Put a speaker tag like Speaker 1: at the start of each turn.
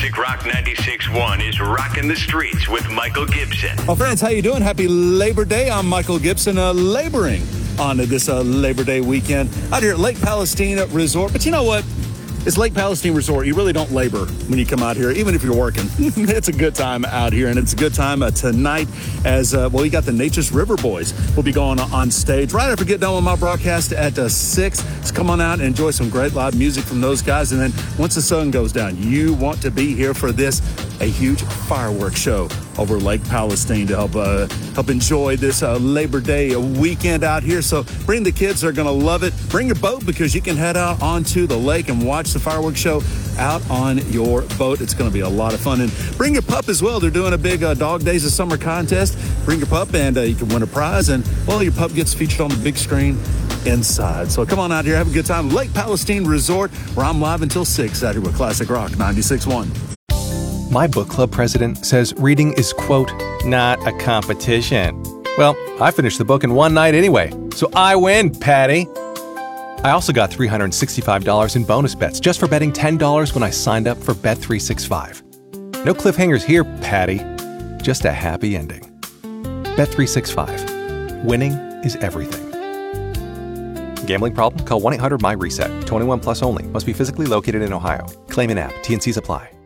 Speaker 1: Classic Rock 96.1 is rocking the streets with Michael Gibson.
Speaker 2: Well, friends, how you doing? Happy Labor Day. I'm Michael Gibson, laboring on this Labor Day weekend out here at Lake Palestine Resort. But you know what? It's Lake Palestine Resort. You really don't labor when you come out here, even if you're working. It's a good time out here, and it's a good time tonight as, you got the Nature's River Boys will be going on stage right after I get done with my broadcast at 6. So come on out and enjoy some great live music from those guys. And then once the sun goes down, you want to be here for this, a huge fireworks show over Lake Palestine to help enjoy this Labor Day weekend out here. So bring the kids. They're going to love it. Bring your boat because you can head out onto the lake and watch the fireworks show out on your boat. It's going to be a lot of fun. And bring your pup as well. They're doing a big Dog Days of Summer contest. Bring your pup and you can win a prize. And, your pup gets featured on the big screen inside. So come on out here. Have a good time. Lake Palestine Resort, where I'm live until 6 out here with Classic Rock 96.1.
Speaker 3: My book club president says reading is, quote, not a competition. Well, I finished the book in one night anyway, so I win, Patty. I also got $365 in bonus bets just for betting $10 when I signed up for Bet365. No cliffhangers here, Patty. Just a happy ending. Bet365. Winning is everything. Gambling problem? Call 1-800-MY-RESET. 21 plus only. Must be physically located in Ohio. Claim in app. T&Cs apply.